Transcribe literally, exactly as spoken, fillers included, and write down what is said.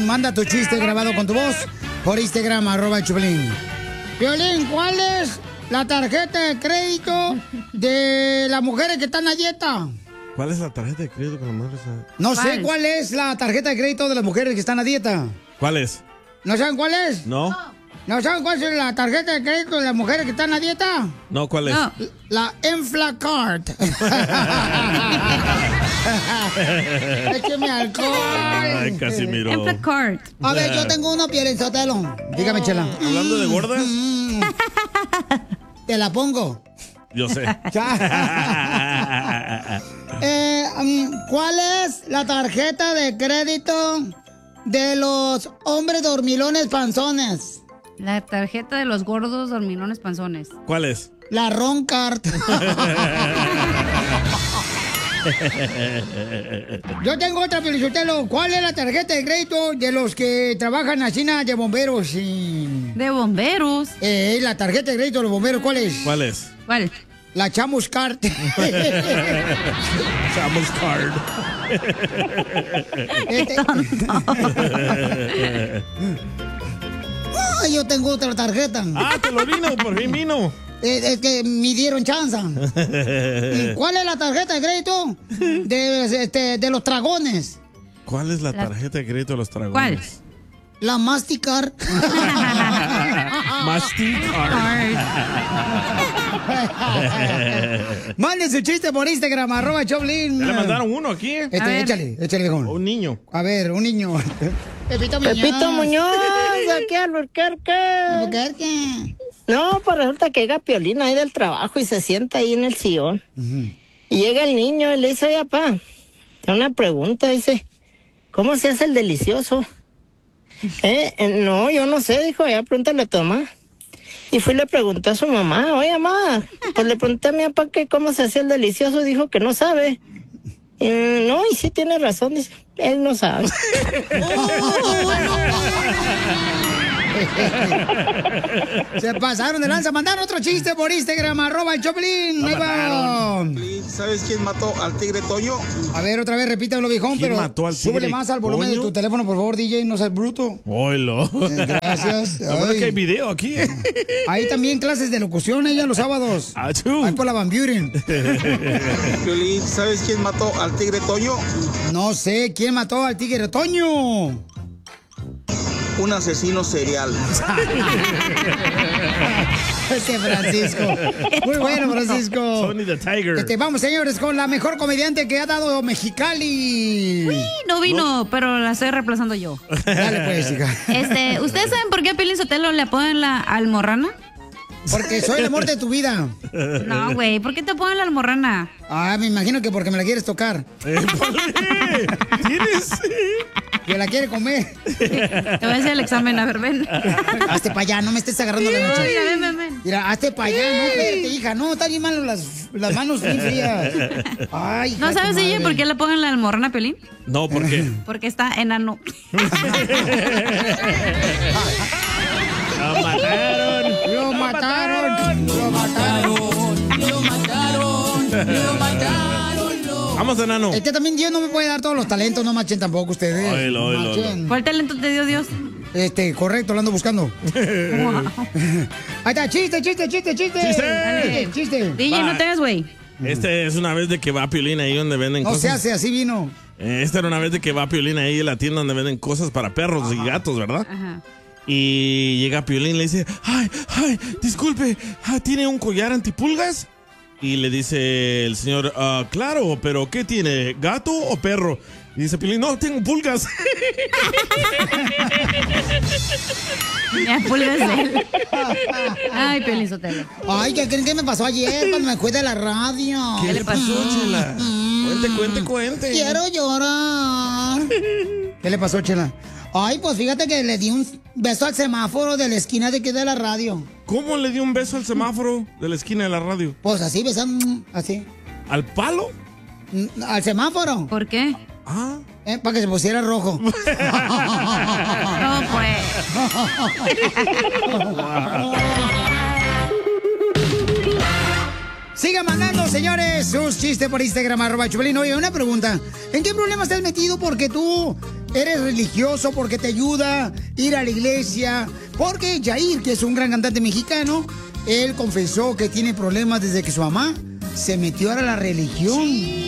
manda tu chiste grabado con tu voz por Instagram, arroba el Choplin. Piolín, ¿cuál es la tarjeta de crédito de las mujeres que están a dieta? ¿Cuál es la tarjeta de crédito con las mujeres? No ¿Cuál? sé cuál es la tarjeta de crédito de las mujeres que están a dieta. ¿Cuál es? ¿No saben cuál es? No. ¿No saben cuál es la tarjeta de crédito de las mujeres que están a dieta? No, ¿cuál es? No. La Enflacard. Écheme alcohol. Ay, Casimiro. Enflacard. A ver, yo tengo uno, Piolín Sotelo. Dígame, Chela. ¿Hablando de gordas? Te la pongo. Yo sé. eh, um, ¿Cuál es la tarjeta de crédito de los hombres dormilones panzones? La tarjeta de los gordos dormilones panzones. ¿Cuál es? La Roncard. Yo tengo otra, Felicitelo. ¿Cuál es la tarjeta de crédito de los que trabajan así de bomberos? Y... ¿De bomberos? Eh, la tarjeta de crédito de los bomberos, ¿cuál es? ¿Cuál es? ¿Cuál? La Chamus Card. Chamus Card. Este... Ay, yo tengo otra tarjeta. Ah, te lo vino, por fin vino. Es, es que me dieron chance. ¿Cuál es la tarjeta de crédito de, este, de los dragones? ¿Cuál es la tarjeta de crédito de los dragones? ¿Cuál? La Mastercard. Mastercard. Mande su chiste por Instagram, arroba Choplin. Ya le mandaron uno aquí. Este, échale, échale, viejón. Un niño. A ver, un niño. Pepito Muñoz. Pepito Muñoz, aquí al Albuquerque. Albuquerque. No, pues resulta que llega Piolín ahí del trabajo y se sienta ahí en el sillón. Uh-huh. Y llega el niño y le dice, oye, papá, tengo una pregunta, dice, ¿cómo se hace el delicioso? ¿Eh? No, yo no sé, dijo, ya pregúntale a tu mamá. Y fui y le pregunté a su mamá, oye, mamá, pues le pregunté a mi papá que cómo se hacía el delicioso, dijo que no sabe. Y, no, y sí tiene razón, dice, él no sabe. Se pasaron de lanza. Mandaron otro chiste por Instagram, arroba el Choplin. Ahí va. ¿Sabes quién mató al tigre Toño? A ver, otra vez, repítalo, viejón, ¿Quién pero mató al tigre súbele más al volumen Toño? de tu teléfono, por favor, D J, no seas bruto. Oilo. Eh, gracias. La verdad que hay video aquí. Hay también clases de locución ella los sábados. Achú. Ahí por la Van Buren. Piolín, ¿sabes quién mató al tigre Toño? No sé, ¿quién mató al tigre Toño? Un asesino serial. Este Francisco. Muy bueno, Francisco. Tony the Tiger. Este, vamos, señores, con la mejor comediante que ha dado Mexicali. Uy, no vino, ¿no? Pero la estoy reemplazando yo. Dale, pues, hija. Este, ¿ustedes saben por qué a Piolín Sotelo le apodan la almorrana? Porque soy el amor de tu vida. No, güey, ¿por qué te ponen la almorrana? Ah, me imagino que porque me la quieres tocar. Eh, ¿por qué? ¿Tienes? Que la quiere comer. Te voy a hacer el examen, a ver, ven. Hazte para allá, no me estés agarrando la noche. Mira, ven, ven, ven. Mira, hazte para allá, no, espérate, hija. No, está bien malo las, las manos bien frías. Ay, hija ¿No sabes, de tu ella, madre. por qué le ponen la almorrana a Piolín? No, ¿por qué? Porque está enano. ¡Lo mataron! ¡Lo mataron! ¡Lo mataron! ¡Lo mataron! ¡Lo mataron! Vamos, enano. Este también Dios no me puede dar todos los talentos, no machen tampoco ustedes. Oilo, oilo, Machen. ¿Cuál talento te dio Dios? Este, correcto, lo ando buscando. Wow. Ahí está, chiste, chiste, chiste, chiste. ¡Chiste! Chiste, chiste. D J, no te hagas, güey. Este es una vez de que va Piolín ahí donde venden No cosas. se hace, así vino. Eh, Esta era una vez de que va Piolín ahí en la tienda donde venden cosas para perros y gatos, ¿verdad? Ajá. Y llega Piolín y le dice, ay, ay, disculpe, ah, ¿tiene un collar antipulgas? Y le dice el señor, ah, claro, pero ¿qué tiene? ¿Gato o perro? Y dice Piolín, no, tengo pulgas. Ya, pulgas de él. Ay, Piolín Sotelo. Ay, ¿qué creen que me pasó ayer cuando me fui de la radio? ¿Qué le pasó, Chela? Cuente, cuente, cuente. Quiero llorar. ¿Qué le pasó, Chela? Ay, pues fíjate que le di un beso al semáforo de la esquina de aquí de la radio. ¿Cómo le dio un beso al semáforo de la esquina de la radio? Pues así, besando, así. ¿Al palo? Al semáforo. ¿Por qué? Ah. Eh, para que se pusiera rojo. No, pues. Sigan mandando, señores, sus chistes por Instagram, arroba Choplin. Oye, una pregunta. ¿En qué problema estás metido porque tú eres religioso, porque te ayuda ir a la iglesia? Porque Yair, que es un gran cantante mexicano, él confesó que tiene problemas desde que su mamá se metió a la religión.